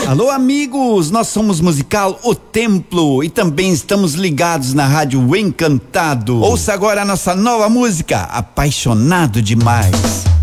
Alô, amigos, nós somos musical O Templo e também estamos ligados na Rádio Encantado. Ouça agora a nossa nova música, Apaixonado Demais.